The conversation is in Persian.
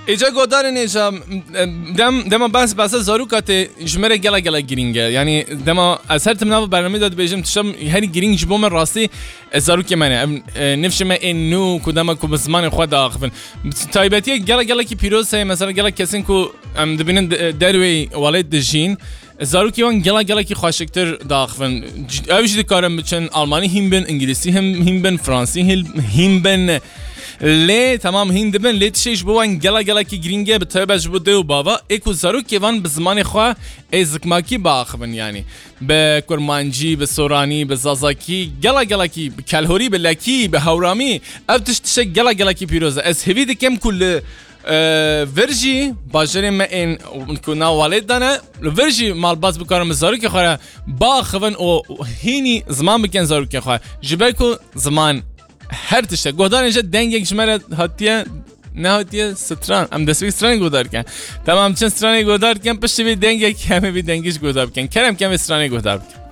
ایجا گودار نیجا دم بس زاروکات جمره گلا گرینگه یعنی دم از هر تمناو برنامه داد بیجم تشم هری گرینگ جبوم راستی زاروک منه نفشم اینو کدام کو بزمان خود آخفن تایبتی گلا کی پیروز ہے مثلا گلا کسین کو دبینن دروی والد دجین زاروکی وان گلا کی خوشکتر داخفن اویش دکارم بچن آلمانی هم بن انگلیسی هم بن فرانسی هم بن لی تمام هند بن لی تشیش بوان گلا کی گرینگه به تایبش بود و بابا اکو زاروکی وان بزمان خواه ازکماکی باخفن یعنی به کرمانجی به سورانی به زازاکی گلا کی به کلهوری به لکی به هورامی او تشتشه گلا کی پیروزه از هوی دکم کل ورژی باجری ما این کنا والد دانه ورژی مال باز بکارم زاروکی خواه باخفن و هینی زمان بکن زاروکی خواه جبکو زمان هر تشته گودار اینجا دنگ یک شماره هاتیه نه هاتیه ستران ام دستی سترانی گودار کن تمام چند سترانی گودار کن پشتی بی دنگ یک همه بی دنگیش گودار کن کرم کم سترانی گودار کن